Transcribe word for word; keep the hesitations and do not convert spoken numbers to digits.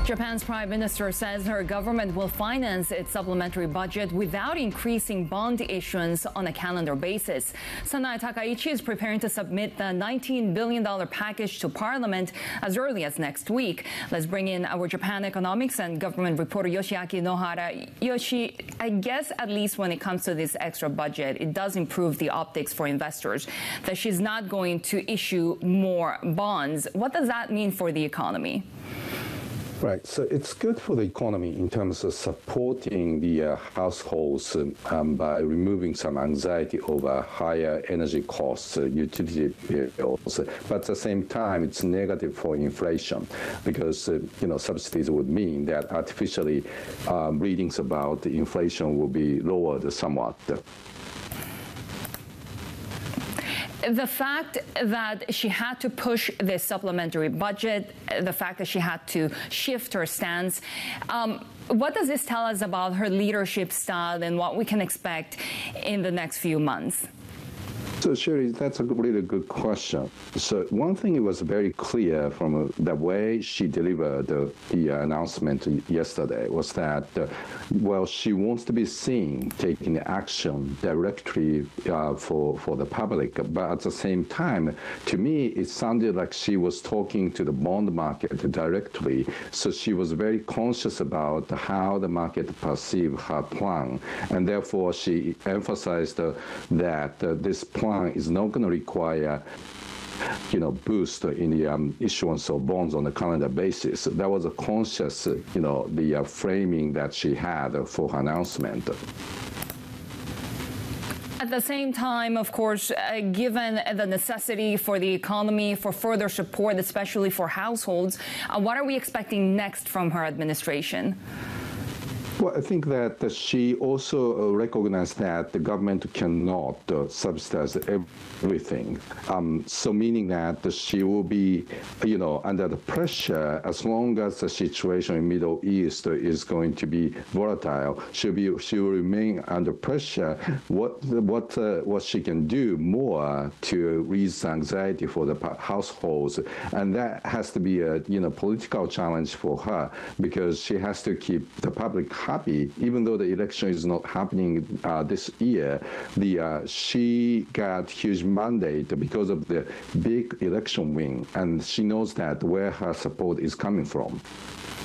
Japan's prime minister says her government will finance its supplementary budget without increasing bond issuance on a calendar basis. Sanae Takaichi is preparing to submit the nineteen billion dollars package to parliament as early as next week. Let's bring in our Japan economics and government reporter Yoshiaki Nohara. Yoshi, I guess at least when it comes to this extra budget, it does improve the optics for investors that she's not going to issue more bonds. What does that mean for the economy? Right. So it's good for the economy in terms of supporting the uh, households um, by removing some anxiety over higher energy costs, uh, utility bills. But at the same time, it's negative for inflation because, uh, you know, subsidies would mean that artificially um, readings about the inflation will be lowered somewhat. The fact that she had to push this supplementary budget, the fact that she had to shift her stance, um, what does this tell us about her leadership style and what we can expect in the next few months? So, Sherry, that's a really good question. So one thing it was very clear from uh, the way she delivered uh, the announcement yesterday was that, uh, well, she wants to be seen taking action directly uh, for, for the public. But at the same time, to me, it sounded like she was talking to the bond market directly. So she was very conscious about how the market perceived her plan. And therefore, she emphasized uh, that uh, this plan is not going to require, you know, boost in the um, issuance of bonds on a calendar basis. That was a conscious, uh, you know, the uh, framing that she had uh, for her announcement. At the same time, of course, uh, given the necessity for the economy, for further support, especially for households, uh, what are we expecting next from her administration? Well, I think that uh, she also uh, recognized that the government cannot uh, subsidize everything. Um, so meaning that uh, she will be, you know, under the pressure as long as the situation in Middle East is going to be volatile. She'll be, she will remain under pressure. What what uh, what she can do more to ease anxiety for the households, and that has to be a you know political challenge for her because she has to keep the public happy, even though the election is not happening uh, this year. The uh, she got huge mandate because of the big election win, and she knows that where her support is coming from.